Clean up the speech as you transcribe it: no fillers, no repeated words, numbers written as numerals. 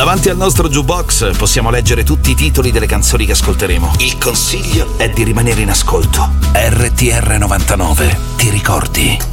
Davanti al nostro jukebox possiamo leggere tutti i titoli delle canzoni che ascolteremo. Il consiglio è di rimanere in ascolto. RTR 99, ti ricordi?